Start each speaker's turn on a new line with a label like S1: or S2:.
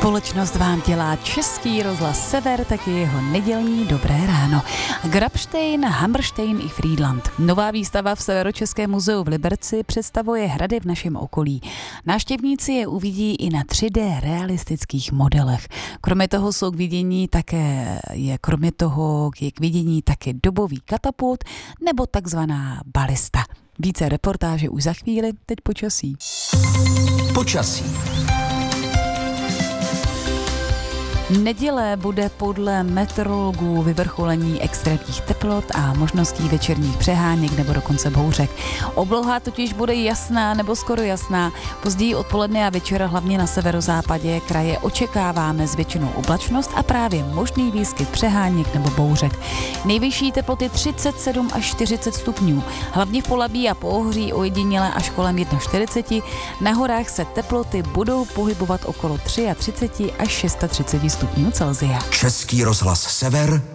S1: Společnost vám dělá Český rozhlas Sever, taky jeho nedělní Dobré ráno. Grabštejn, Hammerstein i Frýdlant. Nová výstava v Severočeském muzeu v Liberci představuje hrady v našem okolí. Návštěvníci je uvidí i na 3D realistických modelech. Kromě toho jsou k vidění také dobový katapult nebo takzvaná balista. Více reportáže už za chvíli, teď počasí.
S2: Počasí.
S1: Neděle bude podle meteorologů vyvrcholení extrémních teplot a možností večerních přeháněk nebo dokonce bouřek. Obloha totiž bude jasná nebo skoro jasná. Později odpoledne a večera hlavně na severozápadě kraje očekáváme zvětšenou oblačnost a právě možný výskyt přeháněk nebo bouřek. Nejvyšší teploty 37 až 40 stupňů. Hlavně v Polabí a Pohoří ojediněle až kolem 41. Na horách se teploty budou pohybovat okolo 33 až 36 stupňů Celsia.
S2: Český rozhlas Sever,